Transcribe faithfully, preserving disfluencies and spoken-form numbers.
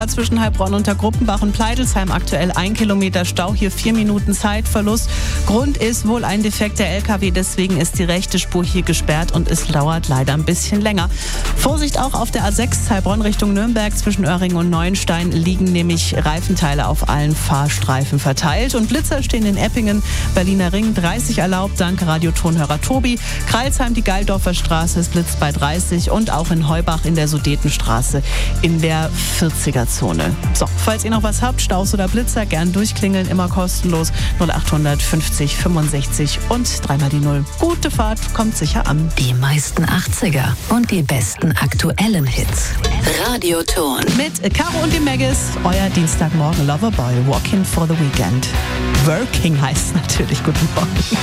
Zwischen Heilbronn und der Gruppenbach und Pleidelsheim aktuell ein Kilometer Stau, hier vier Minuten Zeitverlust. Grund ist wohl ein defekter L K W, deswegen ist die rechte Spur hier gesperrt und es dauert leider ein bisschen länger. Vorsicht auch auf der A sechs Heilbronn Richtung Nürnberg, zwischen Öhringen und Neuenstein liegen nämlich Reifenteile auf allen Fahrstreifen verteilt. Und Blitzer stehen in Eppingen, Berliner Ring dreißig erlaubt, dank Radiotonhörer Tobi. Kreilsheim, die Geildorfer Straße, es blitzt bei dreißig und auch in Heubach in der Sudetenstraße in der vierziger Zone. So, falls ihr noch was habt, Staus oder Blitzer, gern durchklingeln, immer kostenlos. null acht fünfzig fünfundsechzig und dreimal die Null. Gute Fahrt, kommt sicher an. Die meisten achtziger und die besten aktuellen Hits. Radioton. Mit Caro und dem Maggis, euer Dienstagmorgen Loverboy, Walking for the Weekend. Working heißt natürlich. Guten Morgen.